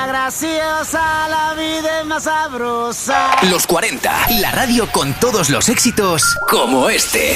graciosa, la vida es más sabrosa. Los 40, la radio con todos los éxitos como este.